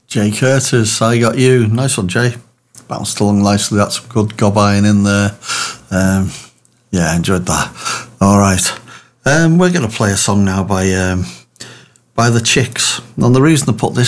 Jay Curtis, I Got You. Nice one, Jay. Bounced along nicely. That's some good gobbing in there. Yeah, enjoyed that. All right. We're going to play a song now by the Chicks. And the reason I put this